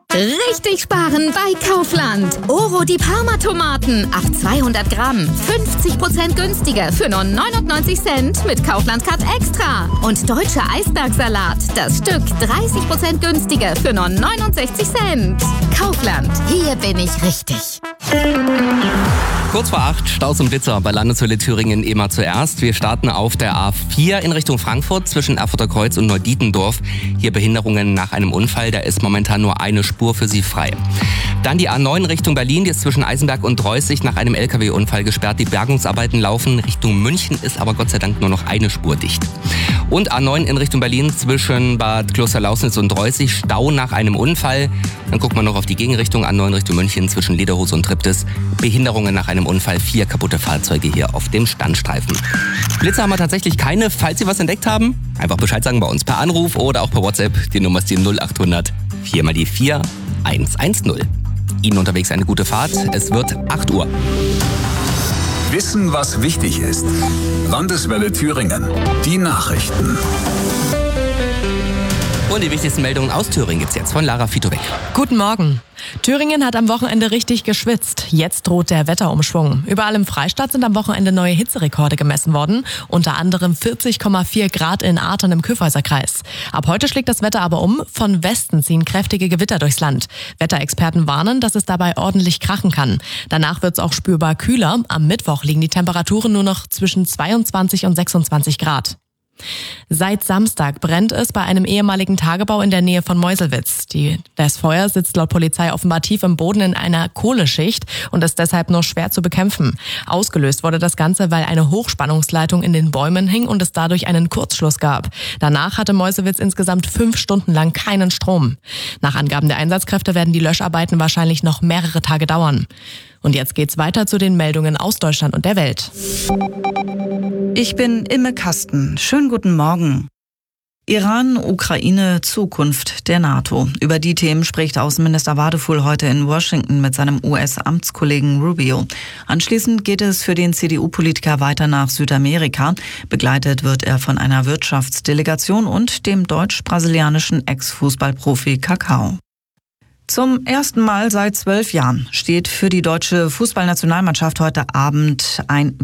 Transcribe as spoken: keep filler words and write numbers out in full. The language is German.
Richtig sparen bei Kaufland. Oro die Parma-Tomaten auf zweihundert Gramm. fünfzig Prozent günstiger für nur neunundneunzig Cent mit Kaufland Card Extra. Und deutscher Eisbergsalat. Das Stück dreißig Prozent günstiger für nur neunundsechzig Cent. Kaufland. Hier bin ich richtig. Kurz vor acht, Staus und Blitzer bei Landeshöhle Thüringen immer zuerst. Wir starten auf der A vier in Richtung Frankfurt zwischen Erfurter Kreuz und Neudietendorf. Hier Behinderungen nach einem Unfall, da ist momentan nur eine Spur für Sie frei. Dann die A neun Richtung Berlin, die ist zwischen Eisenberg und Dreußig nach einem L K W-Unfall gesperrt. Die Bergungsarbeiten laufen. Richtung München ist aber Gott sei Dank nur noch eine Spur dicht. Und A neun in Richtung Berlin zwischen Bad Klosterlausnitz und Dreußig, Stau nach einem Unfall. Dann gucken wir noch auf die Gegenrichtung, A neun Richtung München zwischen Lederhose und Triptis. Behinderungen nach einem Unfall, vier kaputte Fahrzeuge hier auf dem Standstreifen. Blitzer haben wir tatsächlich keine. Falls Sie was entdeckt haben, einfach Bescheid sagen bei uns per Anruf oder auch per WhatsApp. Die Nummer ist die null acht hundert vier mal die vier eins eins null. Ihnen unterwegs eine gute Fahrt. Es wird acht Uhr. Wissen, was wichtig ist. Landeswelle Thüringen. Die Nachrichten. Und die wichtigsten Meldungen aus Thüringen gibt's jetzt von Lara Fitowek. Guten Morgen. Thüringen hat am Wochenende richtig geschwitzt. Jetzt droht der Wetterumschwung. Überall im Freistaat sind am Wochenende neue Hitzerekorde gemessen worden. Unter anderem vierzig Komma vier Grad in Artern im Kyffhäuserkreis. Ab heute schlägt das Wetter aber um. Von Westen ziehen kräftige Gewitter durchs Land. Wetterexperten warnen, dass es dabei ordentlich krachen kann. Danach wird's auch spürbar kühler. Am Mittwoch liegen die Temperaturen nur noch zwischen zweiundzwanzig und sechsundzwanzig Grad. Seit Samstag brennt es bei einem ehemaligen Tagebau in der Nähe von Meuselwitz. Die, das Feuer sitzt laut Polizei offenbar tief im Boden in einer Kohleschicht und ist deshalb nur schwer zu bekämpfen. Ausgelöst wurde das Ganze, weil eine Hochspannungsleitung in den Bäumen hing und es dadurch einen Kurzschluss gab. Danach hatte Meuselwitz insgesamt fünf Stunden lang keinen Strom. Nach Angaben der Einsatzkräfte werden die Löscharbeiten wahrscheinlich noch mehrere Tage dauern. Und jetzt geht's weiter zu den Meldungen aus Deutschland und der Welt. Ich bin Imme Kasten. Schönen guten Morgen. Iran, Ukraine, Zukunft der NATO. Über die Themen spricht Außenminister Wadefuhl heute in Washington mit seinem U S-Amtskollegen Rubio. Anschließend geht es für den C D U-Politiker weiter nach Südamerika. Begleitet wird er von einer Wirtschaftsdelegation und dem deutsch-brasilianischen Ex-Fußballprofi Kakao. Zum ersten Mal seit zwölf Jahren steht für die deutsche Fußballnationalmannschaft heute Abend ein